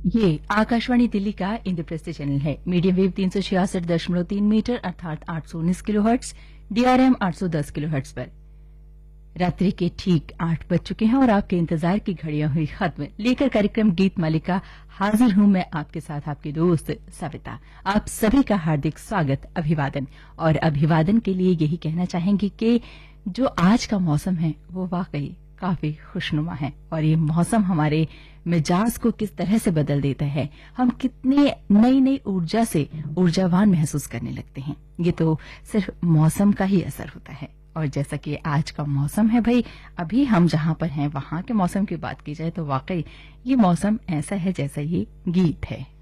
ये आकाशवाणी दिल्ली का इंद्रप्रस्थ चैनल है। मीडियम वेव 366.3 मीटर अर्थात 819 किलोहर्ट्ज, डीआरएम 810 किलोहर्ट्ज पर रात्रि के ठीक 8 बज चुके हैं और आपके इंतजार की घड़ियां हुई खत्म। लेकर कार्यक्रम गीत मालिका हाजिर हूं मैं आपके साथ, आपकी दोस्त सविता। आप सभी का हार्दिक स्वागत, अभिवादन। और अभिवादन के लिए यही कहना चाहेंगे कि जो आज का मौसम है वो वाकई काफी खुशनुमा है और ये मौसम हमारे मिजाज को किस तरह से बदल देता है, हम कितने नई नई ऊर्जा से ऊर्जावान महसूस करने लगते हैं। ये तो सिर्फ मौसम का ही असर होता है। और जैसा कि आज का मौसम है भाई, अभी हम जहां पर हैं वहां के मौसम की बात की जाए तो वाकई ये मौसम ऐसा है जैसा ये गीत है।